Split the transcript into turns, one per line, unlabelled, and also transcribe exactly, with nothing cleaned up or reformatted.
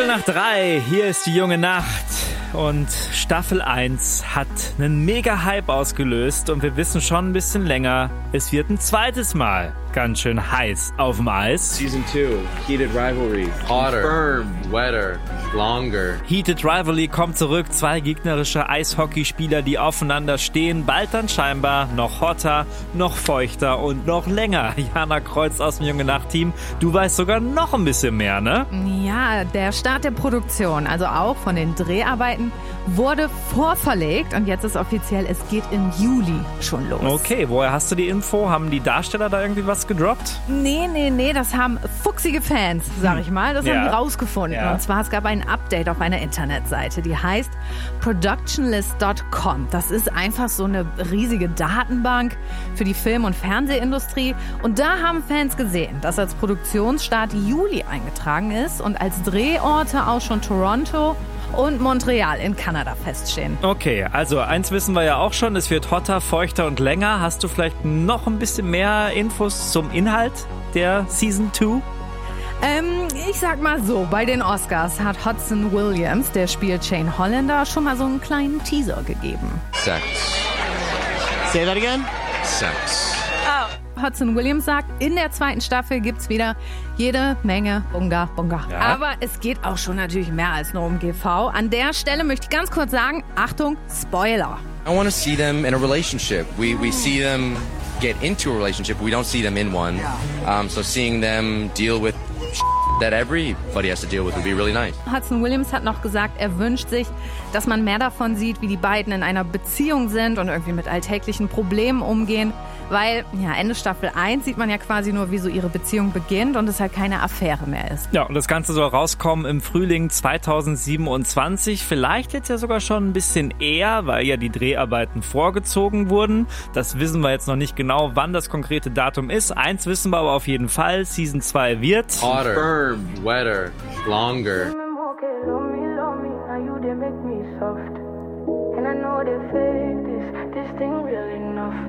Viertel nach drei, hier ist die junge Nacht und Staffel eins hat einen Mega-Hype ausgelöst und wir wissen schon ein bisschen länger, es wird ein zweites Mal ganz schön heiß auf dem Eis.
Season two, Heated Rivalry,
Hotter,
confirmed.
wetter, longer.
Heated Rivalry kommt zurück, zwei gegnerische Eishockeyspieler, die aufeinander stehen, bald dann scheinbar noch hotter, noch feuchter und noch länger. Jana Kreuz aus dem junge Nacht-Team, du weißt sogar noch ein bisschen mehr, ne?
Ja, der Start der Produktion, also auch von den Dreharbeiten, wurde vorverlegt und jetzt ist offiziell, es geht im Juli schon los.
Okay, woher hast du die Info? Haben die Darsteller da irgendwie was gedroppt?
Nee, nee, nee, das haben fuchsige Fans, sag ich mal. Das
Ja.
haben die rausgefunden.
Ja.
Und zwar, es gab ein Update auf einer Internetseite, die heißt productionlist Punkt com. Das ist einfach so eine riesige Datenbank für die Film- und Fernsehindustrie. Und da haben Fans gesehen, dass als Produktionsstart Juli eingetragen ist und als Drehorte auch schon Toronto und Montreal in Kanada feststehen.
Okay, also eins wissen wir ja auch schon, es wird hotter, feuchter und länger. Hast du vielleicht noch ein bisschen mehr Infos zum Inhalt der Season zwei?
Ähm, ich sag mal so, bei den Oscars hat Hudson Williams, der spielt Shane Hollander, schon mal so einen kleinen Teaser gegeben.
Sex.
Say that again?
Sex.
Hudson Williams sagt, in der zweiten Staffel gibt's wieder jede Menge Bunga Bunga.
Ja.
Aber es geht auch schon natürlich mehr als nur um G V. An der Stelle möchte ich ganz kurz sagen, Achtung, Spoiler.
I want to see them in a relationship. We we see them get into a relationship. We don't see them in one. Um, so seeing them deal with that everybody has to deal with would be really nice.
Hudson Williams hat noch gesagt, er wünscht sich, dass man mehr davon sieht, wie die beiden in einer Beziehung sind und irgendwie mit alltäglichen Problemen umgehen. Weil, ja, Ende Staffel eins sieht man ja quasi nur, wie so ihre Beziehung beginnt und es halt keine Affäre mehr ist.
Ja, und das Ganze soll rauskommen im Frühling zweitausendsiebenundzwanzig. Vielleicht jetzt ja sogar schon ein bisschen eher, weil ja die Dreharbeiten vorgezogen wurden. Das wissen wir jetzt noch nicht genau, wann das konkrete Datum ist. Eins wissen wir aber auf jeden Fall, Season zwei wird
Hotter,
Confirmed.
wetter, longer.
Love me, love me, now you they make me soft. And I know they fake this, this thing real enough.